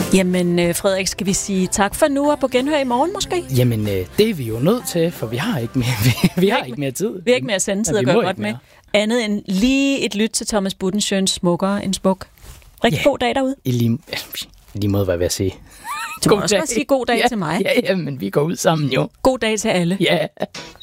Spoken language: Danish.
Jamen, Frederik, skal vi sige tak for nu og på genhør i morgen måske? Jamen, det er vi jo nødt til, for vi har ikke mere, vi har ikke mere tid. Vi har ikke mere sendetid at gøre godt med. Andet end lige et lyt til Thomas Budensjøns Smukkere end smuk. Rigtig god dag derude. I lige måde, hvad jeg vil sige. Du må også sige god dag til mig. Ja, men vi går ud sammen jo. God dag til alle. Ja.